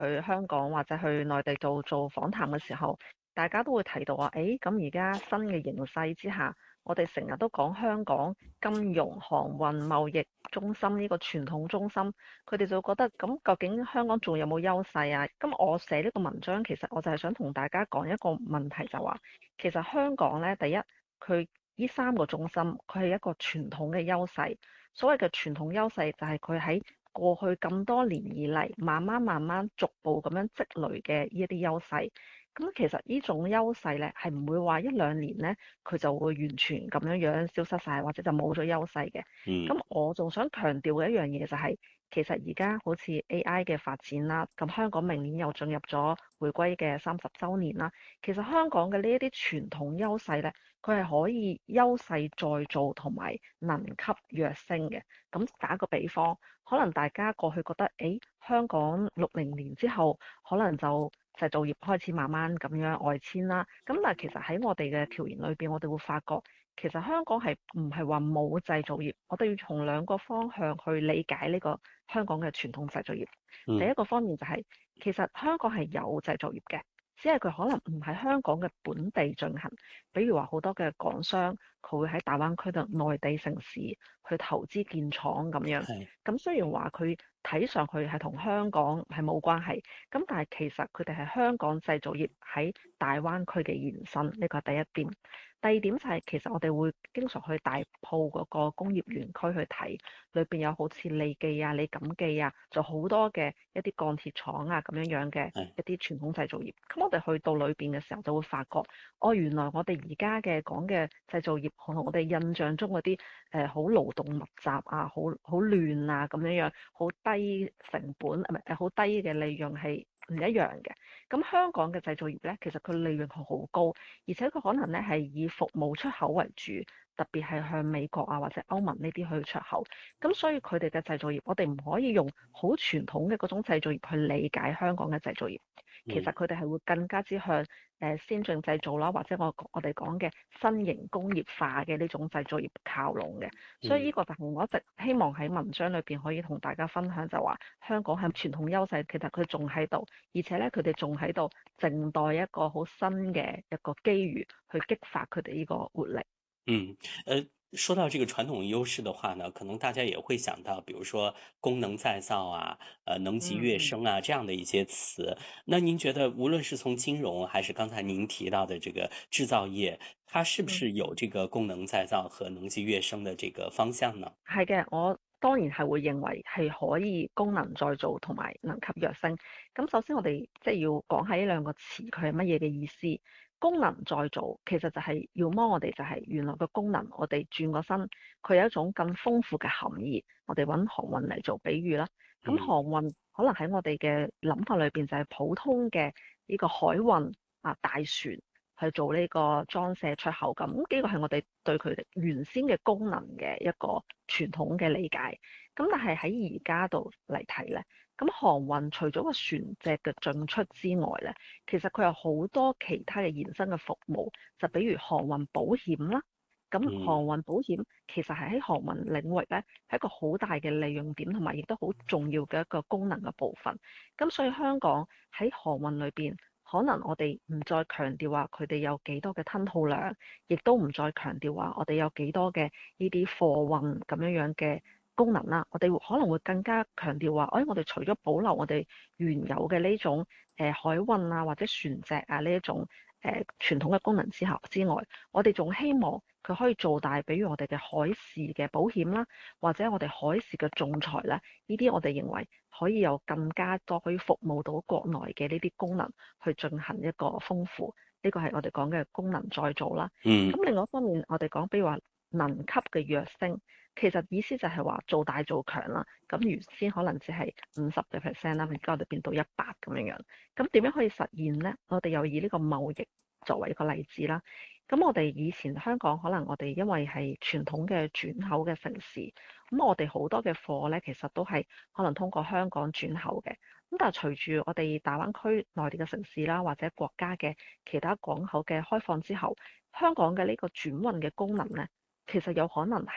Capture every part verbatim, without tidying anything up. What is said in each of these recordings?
去香港或者去內地做做訪談嘅時候，大家都會提到話，誒咁而家新嘅形勢之下，我哋成日都講香港金融、航運、貿易中心呢個傳統中心，佢哋就覺得咁究竟香港仲有冇優勢啊？咁我寫呢個文章其實我就係想同大家講一個問題，就話其實香港呢，第一佢呢三個中心佢係一個傳統嘅優勢。所謂嘅傳統優勢就係佢喺過去咁多年以嚟，慢慢慢慢逐步咁樣積累嘅呢一啲優勢。咁其實呢種優勢咧，係唔會話一兩年咧，佢就會完全咁樣樣消失晒，或者就冇咗優勢嘅。 嗯咁我仲想強調嘅一樣嘢就係、其實而家好似 A I 嘅發展啦，咁香港明年又進入咗回歸嘅三十週年啦。其實香港嘅呢一啲傳統優勢咧，佢係可以優勢再造同埋能級躍升嘅。咁打個比方，可能大家過去覺得，誒香港六零年之後，可能就製造業開始慢慢咁樣外遷啦。咁但係其實喺我哋嘅調研裏邊，我哋會發覺，其實香港係唔係話冇製造業？我哋要從兩個方向去理解呢個香港嘅傳統製造業。第嗯一個方面就係、其實香港係有製造業嘅，只係佢可能唔喺香港嘅本地進行。比如話好多嘅港商，佢會喺大灣區度內地城市去投資建廠咁樣。 係咁雖然話佢睇上去係同香港係冇關係，咁但係其實佢哋係香港製造業喺大灣區嘅延伸，呢個係第一點。第二點就係、其實我哋會經常去大埔嗰個工業園區去睇，裏邊有好似利記啊、李錦記啊，就好多嘅一啲鋼鐵廠啊咁樣樣嘅係一啲傳統製造業。咁我哋去到裏邊嘅時候就會發覺，哦，原來我哋而家嘅講嘅製造業同我哋印象中嗰啲誒好勞動密集啊、好好亂啊咁樣樣，好低成本唔係誒好低嘅利潤係唔一樣嘅。咁香港嘅製造業咧，其實佢利潤係好高，而且佢可能咧係以服務出口為主，特別係向美國啊或者歐盟呢啲去出口。咁所以佢哋嘅製造業，我哋唔可以用好傳統嘅嗰種製造業去理解香港嘅製造業。其實嗯佢哋係會更加之向誒先進製造啦，或者我我哋講嘅新型工業化嘅呢種製造業靠攏嘅。所以嗯。 呢個就係我一直希望喺文章裏邊可以同大家分享，就話香港係傳統優勢，其實佢仲喺度，而且咧佢哋仲喺度靜待一個好新嘅一個機遇去激發佢哋呢個活力。 嗯，呃，說到這個傳統優勢的話呢，可能大家也會想到，比如說功能再造啊，呃，能級嗯嗯躍升啊，這樣的一些詞。那您覺得，無論是從金融，還是剛才您提到的這個製造業，它是不是有嗯嗯。 這個功能再造和能級躍升的這個方向呢？ 係嘅，我當然係會認為係可以功能再造同埋能級躍升。咁首先我哋即係要講下呢兩個詞佢係乜嘢嘅意思。功能再造其實就係、是、要麼我哋就係原來個功能，我哋轉個身，佢有一種更豐富嘅含義。我哋揾航運嚟做比喻啦。咁嗯航運可能喺我哋嘅諗法裏邊就係普通嘅呢個海運啊，大船去做呢個裝卸出口咁，呢個係我哋對佢哋原先嘅功能嘅一個傳統嘅理解。咁但係喺而家度嚟睇咧，咁航運除咗個船隻嘅進出之外咧，其實佢有好多其他嘅延伸嘅服務，就比如航運保險啦。咁航嗯運保險其實係喺航運領域咧，係一個好大嘅利用點，同埋亦都好重要嘅一個功能嘅部分。咁所以香港喺航運裏邊，可能我哋唔再強調話佢哋有幾多嘅吞吐量，亦都唔再強調話我哋有幾多嘅呢啲貨運咁樣樣嘅功能啦。我哋可能會更加強調話，誒、哎，我哋除咗保留我哋原有嘅呢種誒、呃、海運啊或者船隻啊呢一種誒、呃、傳統嘅功能之後之外，我哋仲希望佢可以做大，比如我哋嘅海事嘅保險啦，或者我哋海事嘅仲裁咧，呢啲我哋認為可以有更加多可以服務到國內嘅呢啲功能去進行一個豐富。呢個係我哋講嘅功能再造啦。 嗯咁另外一方面，我哋講比如話能級嘅躍升，其實意思就係話做大做強啦。咁原先可能只係五十嘅 percent 啦，而家我哋變到一百咁樣樣。咁點樣可以實現呢？我哋又以呢個貿易作為一個例子啦。咁我哋以前香港可能我哋因為係傳統嘅轉口嘅城市，咁我哋好多嘅貨咧，其實都係可能通過香港轉口嘅。咁但係隨住我哋大灣區內地嘅城市啦，或者國家嘅其他港口嘅開放之後，香港嘅呢個轉運嘅功能咧，其實有可能係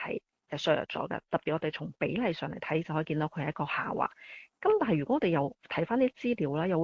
係削弱咗嘅。特別我哋從比例上嚟睇，就可以見到佢係一個下滑。咁但係如果我哋又睇翻啲資料啦，又